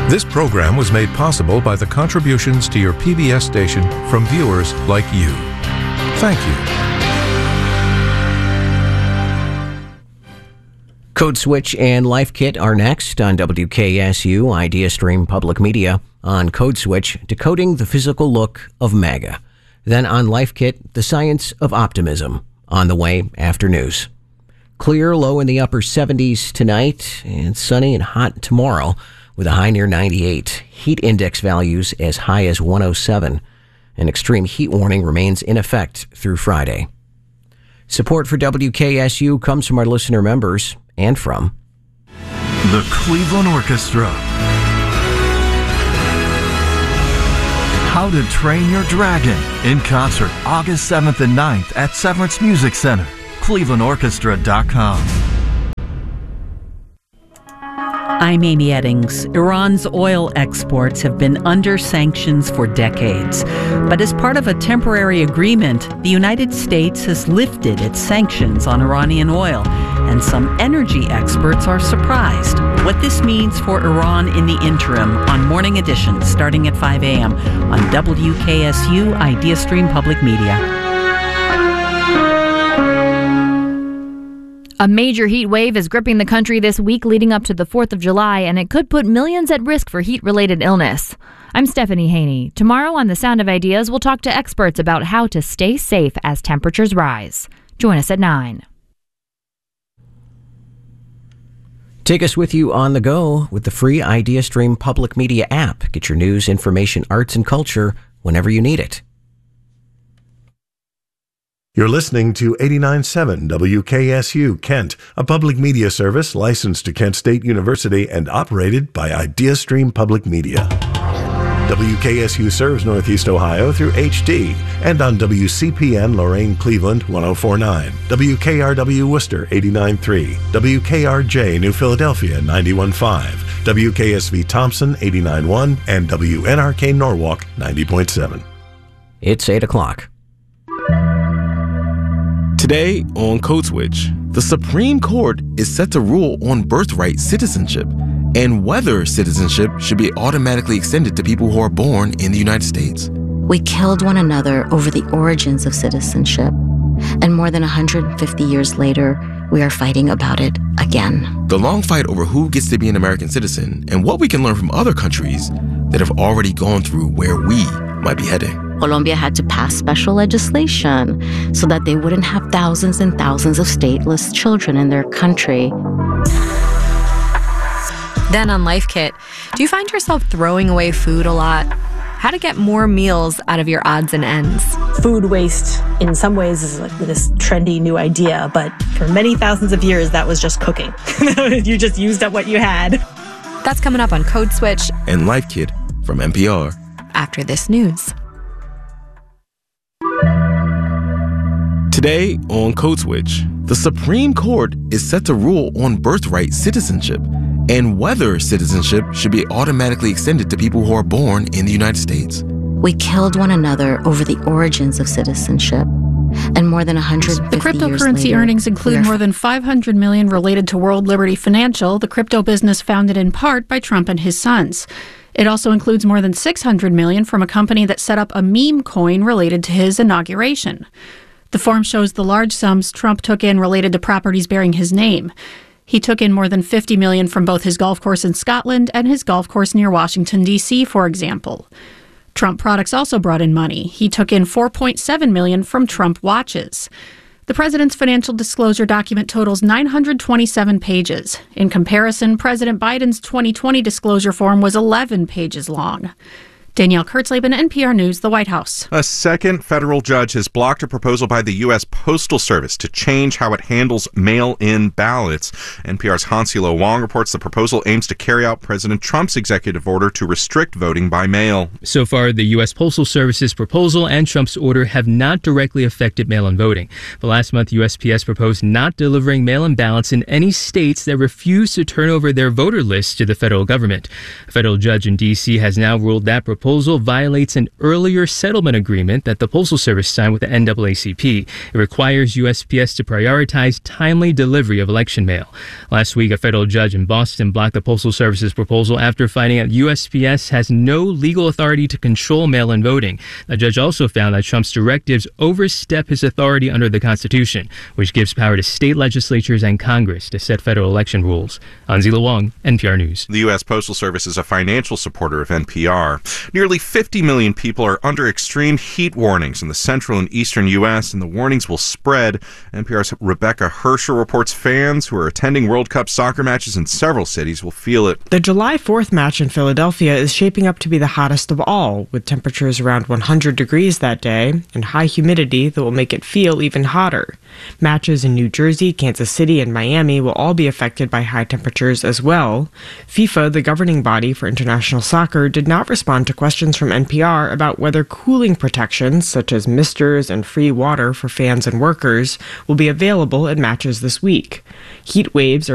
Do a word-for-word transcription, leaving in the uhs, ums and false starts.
This program was made possible by the contributions to your P B S station from viewers like you. Thank you. Code Switch and Life Kit are next on W K S U Idea Stream Public Media. On Code Switch, decoding the physical look of MAGA. Then on Life Kit, the science of optimism. On the way after news. Clear, low in the upper seventies tonight, and sunny and hot tomorrow with a high near ninety-eight. Heat index values as high as one oh seven. An extreme heat warning remains in effect through Friday. Support for W K S U comes from our listener members and from the Cleveland Orchestra. How to Train Your Dragon in concert August seventh and ninth at Severance Music Center. Cleveland Orchestra dot com. I'm Amy Eddings. Iran's oil exports have been under sanctions for decades. But as part of a temporary agreement, the United States has lifted its sanctions on Iranian oil. And some energy experts are surprised. What this means for Iran in the interim on Morning Edition starting at five a.m. on W K S U Idea Stream Public Media. A major heat wave is gripping the country this week leading up to the fourth of July, and it could put millions at risk for heat-related illness. I'm Stephanie Haney. Tomorrow on The Sound of Ideas, we'll talk to experts about how to stay safe as temperatures rise. Join us at nine. Take us with you on the go with the free Idea Stream Public Media app. Get your news, information, arts, and culture whenever you need it. You're listening to eighty-nine point seven W K S U Kent, a public media service licensed to Kent State University and operated by IdeaStream Public Media. W K S U serves Northeast Ohio through H D and on W C P N Lorain Cleveland one oh four point nine, W K R W Worcester eighty-nine point three, W K R J New Philadelphia ninety-one point five, W K S V Thompson eighty-nine point one, and W N R K Norwalk ninety point seven. It's eight o'clock. Today on Code Switch, the Supreme Court is set to rule on birthright citizenship and whether citizenship should be automatically extended to people who are born in the United States. We killed one another over the origins of citizenship, and more than one hundred fifty years later, we are fighting about it again. The long fight over who gets to be an American citizen and what we can learn from other countries that have already gone through where we might be heading. Colombia had to pass special legislation so that they wouldn't have thousands and thousands of stateless children in their country. Then on Life Kit, do you find yourself throwing away food a lot? How to get more meals out of your odds and ends. Food waste, in some ways, is like this trendy new idea, but for many thousands of years, that was just cooking. You just used up what you had. That's coming up on Code Switch and Life Kit from N P R. After this news. Today on Code Switch, the Supreme Court is set to rule on birthright citizenship and whether citizenship should be automatically extended to people who are born in the United States. We killed one another over the origins of citizenship, and more than one hundred fifty The cryptocurrency years later, earnings include more than five hundred million dollars related to World Liberty Financial, the crypto business founded in part by Trump and his sons. It also includes more than six hundred million dollars from a company that set up a meme coin related to his inauguration. The form shows the large sums Trump took in related to properties bearing his name. He took in more than fifty million dollars from both his golf course in Scotland and his golf course near Washington, D C, for example. Trump products also brought in money. He took in four point seven million dollars from Trump watches. The president's financial disclosure document totals nine hundred twenty-seven pages. In comparison, President Biden's twenty twenty disclosure form was eleven pages long. Danielle Kurtzleben, N P R News, the White House. A second federal judge has blocked a proposal by the U S Postal Service to change how it handles mail-in ballots. N P R's Hansilo Wong reports the proposal aims to carry out President Trump's executive order to restrict voting by mail. So far, the U S Postal Service's proposal and Trump's order have not directly affected mail-in voting. But last month, U S P S proposed not delivering mail-in ballots in any states that refuse to turn over their voter lists to the federal government. A federal judge in D C has now ruled that proposal proposal violates an earlier settlement agreement that the Postal Service signed with the N double A C P. It requires U S P S to prioritize timely delivery of election mail. Last week, a federal judge in Boston blocked the Postal Service's proposal after finding that U S P S has no legal authority to control mail-in voting. The judge also found that Trump's directives overstep his authority under the Constitution, which gives power to state legislatures and Congress to set federal election rules. Anzila Wong, N P R News. The U S Postal Service is a financial supporter of N P R. Nearly fifty million people are under extreme heat warnings in the central and eastern U S, and the warnings will spread. N P R's Rebecca Hersher reports fans who are attending World Cup soccer matches in several cities will feel it. The July fourth match in Philadelphia is shaping up to be the hottest of all, with temperatures around one hundred degrees that day and high humidity that will make it feel even hotter. Matches in New Jersey, Kansas City, and Miami will all be affected by high temperatures as well. FIFA, the governing body for international soccer, did not respond to questions from N P R about whether cooling protections, such as misters and free water for fans and workers, will be available at matches this week. Heat waves are